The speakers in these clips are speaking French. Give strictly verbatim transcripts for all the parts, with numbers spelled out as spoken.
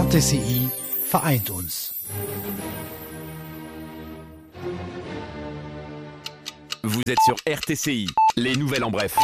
R T C I vereint uns. Vous êtes sur R T C I, les nouvelles en bref.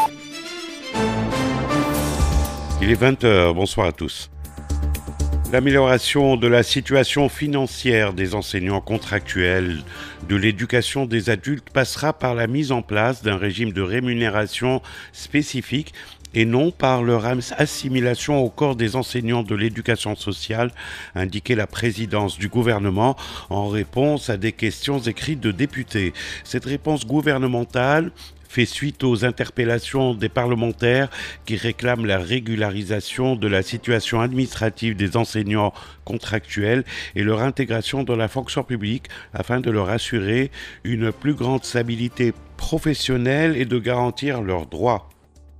Il est vingt heures, bonsoir à tous. L'amélioration de la situation financière des enseignants contractuels de l'éducation des adultes passera par la mise en place d'un régime de rémunération spécifique et non par leur assimilation au corps des enseignants de l'éducation sociale, indiquait la présidence du gouvernement en réponse à des questions écrites de députés. Cette réponse gouvernementale fait suite aux interpellations des parlementaires qui réclament la régularisation de la situation administrative des enseignants contractuels et leur intégration dans la fonction publique afin de leur assurer une plus grande stabilité professionnelle et de garantir leurs droits.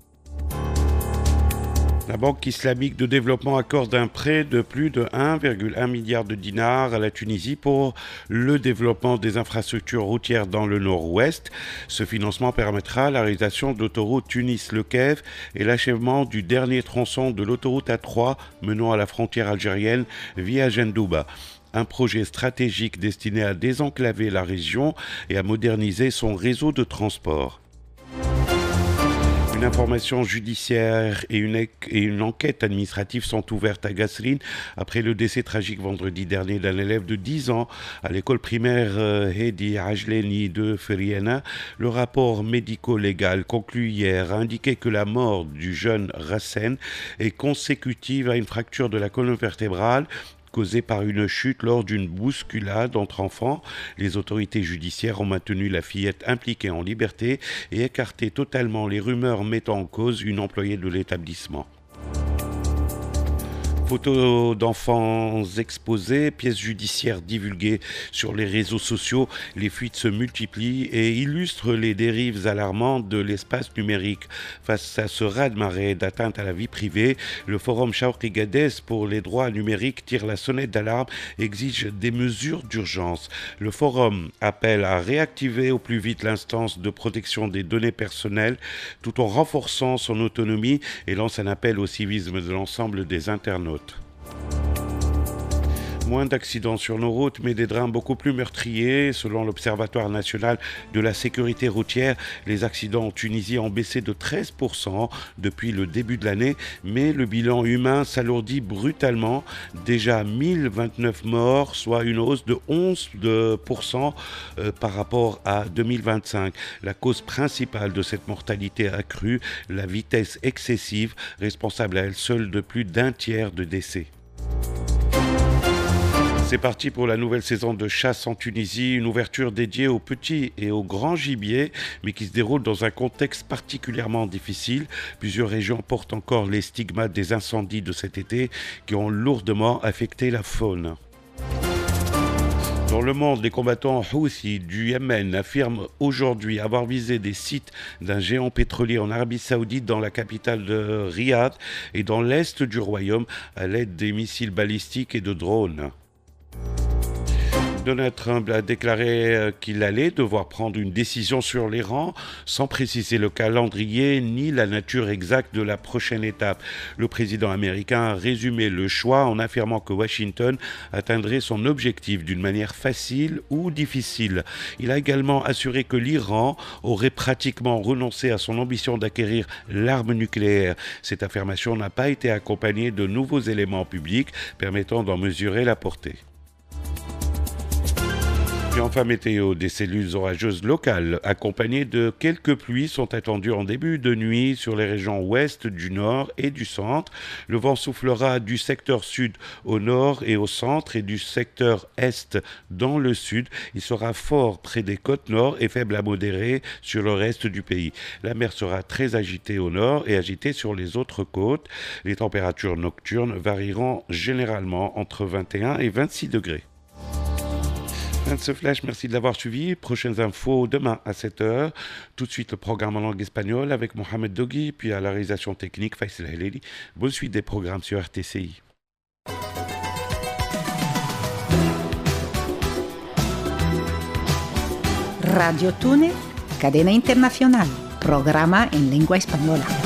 La Banque islamique de développement accorde un prêt de plus de un virgule un milliard de dinars à la Tunisie pour le développement des infrastructures routières dans le nord-ouest. Ce financement permettra la réalisation de l'autoroute Tunis-Le Kef et l'achèvement du dernier tronçon de l'autoroute A trois menant à la frontière algérienne via Jendouba. Un projet stratégique destiné à désenclaver la région et à moderniser son réseau de transport. Une information judiciaire et une, et une enquête administrative sont ouvertes à Gasserine après le décès tragique vendredi dernier d'un élève de dix ans à l'école primaire euh, Hedi Ajleni de Feriana. Le rapport médico-légal conclu hier a indiqué que la mort du jeune Rassen est consécutive à une fracture de la colonne vertébrale causée par une chute lors d'une bousculade entre enfants. Les autorités judiciaires ont maintenu la fillette impliquée en liberté et écarté totalement les rumeurs mettant en cause une employée de l'établissement. Photos d'enfants exposées, pièces judiciaires divulguées sur les réseaux sociaux, les fuites se multiplient et illustrent les dérives alarmantes de l'espace numérique. Face à ce raz-de-marée d'atteinte à la vie privée, le forum Chawki Gades pour les droits numériques tire la sonnette d'alarme et exige des mesures d'urgence. Le forum appelle à réactiver au plus vite l'instance de protection des données personnelles tout en renforçant son autonomie et lance un appel au civisme de l'ensemble des internautes. Moins d'accidents sur nos routes, mais des drames beaucoup plus meurtriers. Selon l'Observatoire national de la sécurité routière, les accidents en Tunisie ont baissé de treize pour cent depuis le début de l'année, mais le bilan humain s'alourdit brutalement. Déjà mille vingt-neuf morts, soit une hausse de onze pour cent euh, par rapport à deux mille vingt-cinq. La cause principale de cette mortalité accrue, la vitesse excessive, responsable à elle seule de plus d'un tiers de décès. C'est parti pour la nouvelle saison de chasse en Tunisie, une ouverture dédiée aux petits et aux grands gibiers, mais qui se déroule dans un contexte particulièrement difficile. Plusieurs régions portent encore les stigmates des incendies de cet été qui ont lourdement affecté la faune. Dans le monde, les combattants Houthi du Yémen affirment aujourd'hui avoir visé des sites d'un géant pétrolier en Arabie Saoudite dans la capitale de Riyad et dans l'est du royaume à l'aide des missiles balistiques et de drones. Donald Trump a déclaré qu'il allait devoir prendre une décision sur l'Iran sans préciser le calendrier ni la nature exacte de la prochaine étape. Le président américain a résumé le choix en affirmant que Washington atteindrait son objectif d'une manière facile ou difficile. Il a également assuré que l'Iran aurait pratiquement renoncé à son ambition d'acquérir l'arme nucléaire. Cette affirmation n'a pas été accompagnée de nouveaux éléments publics permettant d'en mesurer la portée. Et enfin, météo, des cellules orageuses locales accompagnées de quelques pluies sont attendues en début de nuit sur les régions ouest, du nord et du centre. Le vent soufflera du secteur sud au nord et au centre et du secteur est dans le sud. Il sera fort près des côtes nord et faible à modéré sur le reste du pays. La mer sera très agitée au nord et agitée sur les autres côtes. Les températures nocturnes varieront généralement entre vingt et un et vingt-six degrés. Fin de ce flash, merci de l'avoir suivi. Prochaines infos demain à sept heures. Tout de suite le programme en langue espagnole avec Mohamed Dogui, puis à la réalisation technique Faisal Heleli. Bonne suite des programmes sur R T C I. Radio Túnez, cadena internacional, programa en lengua española.